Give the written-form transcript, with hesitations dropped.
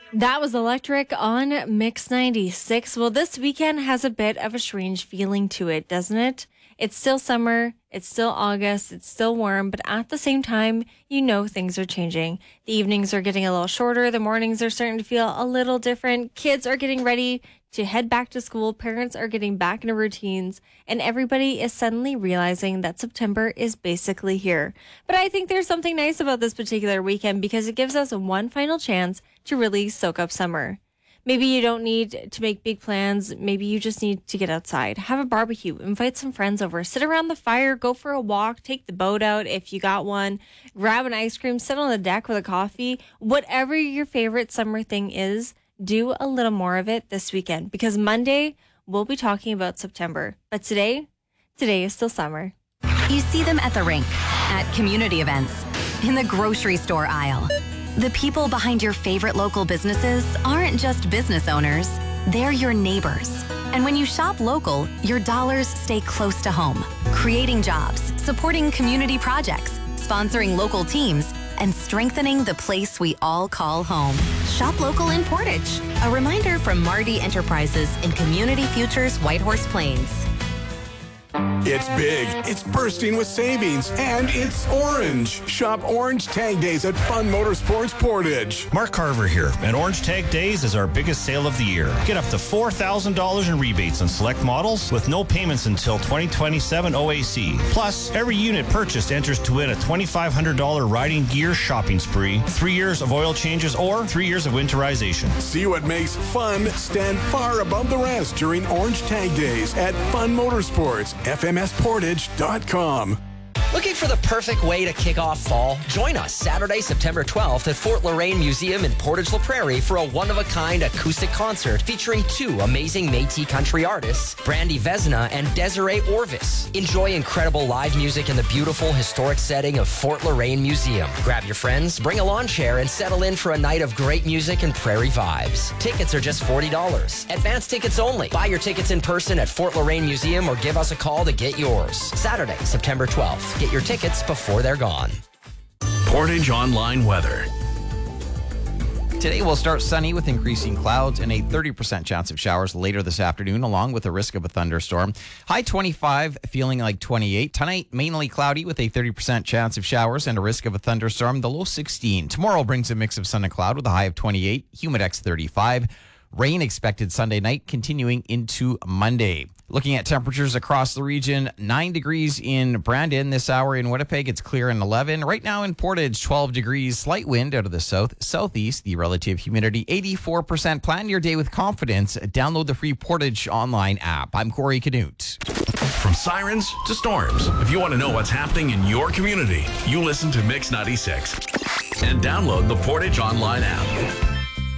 That was Electric on Mix 96. Well, this weekend has a bit of a strange feeling to it, doesn't it? It's still summer, it's still August, it's still warm, but at the same time, you know things are changing. The evenings are getting a little shorter, the mornings are starting to feel a little different, kids are getting ready to head back to school, parents are getting back into routines, and everybody is suddenly realizing that September is basically here. But I think there's something nice about this particular weekend because it gives us one final chance to really soak up summer. Maybe you don't need to make big plans. Maybe you just need to get outside, have a barbecue, invite some friends over, sit around the fire, go for a walk, take the boat out if you got one, grab an ice cream, sit on the deck with a coffee. Whatever your favorite summer thing is, do a little more of it this weekend because Monday we'll be talking about September. But today is still summer. You see them at the rink, at community events, in the grocery store aisle. The people behind your favorite local businesses aren't just business owners, they're your neighbors. And when you shop local, your dollars stay close to home, creating jobs, supporting community projects, sponsoring local teams, and strengthening the place we all call home. Shop local in Portage. A reminder from Mardi Enterprises in Community Futures Whitehorse Plains. It's big, it's bursting with savings, and it's orange. Shop Orange Tag Days at Fun Motorsports Portage. Mark Carver here, and Orange Tag Days is our biggest sale of the year. Get up to $4,000 in rebates on select models with no payments until 2027 OAC. Plus, every unit purchased enters to win a $2,500 riding gear shopping spree, 3 years of oil changes, or 3 years of winterization. See what makes fun stand far above the rest during Orange Tag Days at Fun Motorsports. FMSportage.com. Looking for the perfect way to kick off fall? Join us Saturday, September 12th at Fort Loraine Museum in Portage La Prairie for a one-of-a-kind acoustic concert featuring two amazing Métis country artists, Brandy Vesna and Desiree Orvis. Enjoy incredible live music in the beautiful historic setting of Fort Loraine Museum. Grab your friends, bring a lawn chair, and settle in for a night of great music and prairie vibes. Tickets are just $40. Advance tickets only. Buy your tickets in person at Fort Loraine Museum or give us a call to get yours. Saturday, September 12th. Get your tickets before they're gone. Portage Online Weather. Today will start sunny with increasing clouds and a 30% chance of showers later this afternoon, along with a risk of a thunderstorm. High 25, feeling like 28. Tonight, mainly cloudy with a 30% chance of showers and a risk of a thunderstorm. The low 16. Tomorrow brings a mix of sun and cloud with a high of 28. Humidex 35. Rain expected Sunday night, continuing into Monday. Looking at temperatures across the region, 9 degrees in Brandon this hour. In Winnipeg, it's clear and 11. Right now in Portage, 12 degrees, slight wind out of the southeast, the relative humidity 84%. Plan your day with confidence. Download the free Portage Online app. I'm Corey Canute. From sirens to storms, if you want to know what's happening in your community, you listen to Mix 96 and download the Portage Online app.